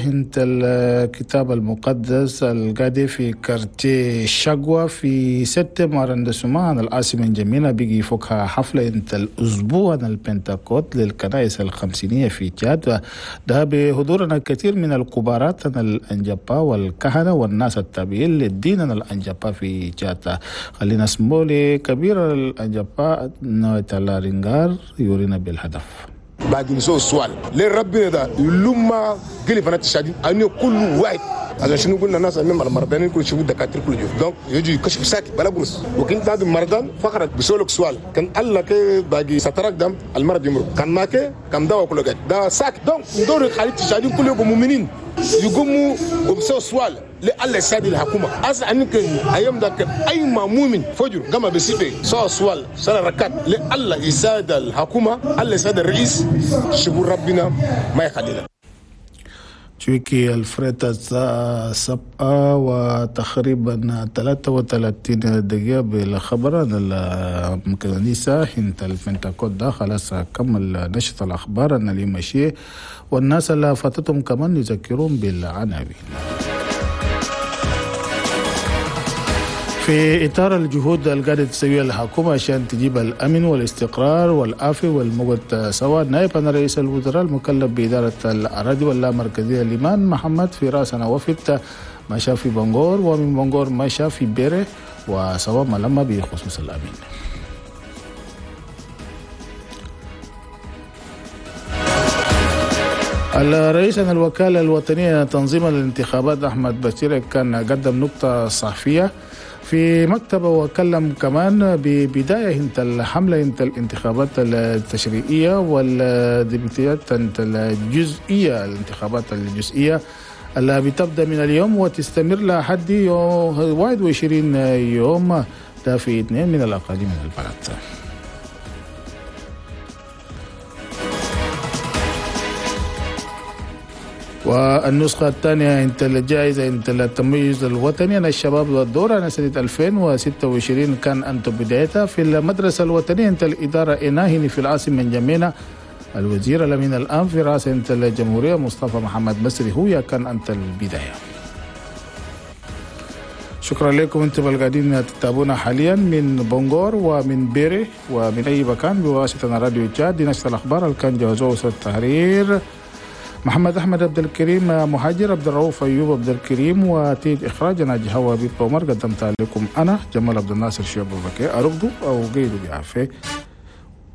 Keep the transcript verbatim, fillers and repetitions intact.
هنت الكتاب المقدس القادي في كارتي شقوة في ستة مارندسومان العاصمة الجميلة بيجي فوقها حفلة انت الأسبوع البنتاكوت للكنائس الخمسينية في تشاد، ده بحضورنا الكثير من الكبارات الأنجبا والكهنة والناس التابعين للدين الأنجبا في تشاد. خلينا اسمولي كبير الأنجبا نويتالا رينغار يورينا بالهدف. بعد نسوي السؤال ليه ربنا ده لما قلي فنات الشادي أنه كل واحد عشان شنو قلنا الناس أنهم المرضانين كل شيء دكاترة كل يوم دونك يجي يكشف ساكت بلا بونس وكنت هذا المرضان فقرت بسولك سؤال كان الله كي باقي سترك دم المرض يمرق كان ما كي كان دواء كله قاعد ده ساكت دونك ندور خالد الشادي كل يوم مؤمنين يقوموا وبسوا سؤال لله سادي الحكومة أصلا أنك أيام ذاك أي مؤمن فجر قام بسيبه سوا سؤال سنة ركعت لله يساعد الحكومة الله يساعد الرئيس شكر ربنا ما يخلينا. تشويكي الفريتا سبعة وتقريبا ثلاثة وثلاثين دقيقة بالخبر عن الكنيسة هنت البنتاكوت ده خلاص كمل نشط الأخبار أن اللي ماشي والناس اللي فاتتهم كمان يذكرون بالعناوين. في إطار الجهود اللي قاعدة تسويها الحكومة عشان تجيب الأمن والاستقرار والعافية والموت سوا، نائب عن رئيس الوزراء المكلف بإدارة الأراضي واللامركزية ليمان محمد في رأسنا وفد مشى في بنغور ومن بنغور مشى في بيري وسوا ملما بخصوص الأمن. الرئيس الوكالة الوطنية تنظيم الانتخابات أحمد بشير كان قدم نقطة صحفية في مكتبه وكلم كمان ببداية انت الحملة انت الانتخابات التشريعية والديمقراطيات انت الجزئية الانتخابات الجزئية اللي بتبدأ من اليوم وتستمر لحد يوم واحد وعشرين يوم ده في اثنين من الأقاليم من البلد. والنسخة الثانية انت الجائزة انت التميز الوطني أنا الشباب والدور أنا سنة ألفين وستة وعشرين كان أنت بدايتها في المدرسة الوطنية انت الإدارة إناهني في العاصمة الجميلة الوزير الأمين الآن في رأس انت الجمهورية مصطفى محمد مسري هو كان أنت البداية. شكرا لكم انتم القاعدين تتابعونا حاليا من بنغور ومن بيري ومن أي مكان بواسطة راديو تشاد. دي نشرة الأخبار اللي كان جهزوه التحرير محمد أحمد عبد الكريم مهاجر عبد الرؤوف أيوب عبد الكريم وتيد إخراجنا جهوى بيت عمر قدمت لكم أنا جمال عبد الناصر شياب بكي أرقدوا أو قيدوا بعافية.